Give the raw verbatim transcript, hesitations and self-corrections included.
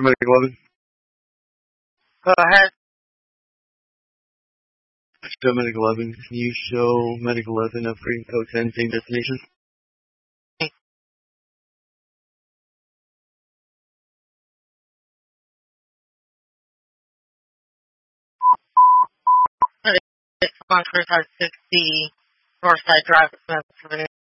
for Medic eleven. Go ahead. Show Medic eleven. Can you show Medic eleven upgrade code ten, same destination? It's one three five sixty Northside Drive, Smith.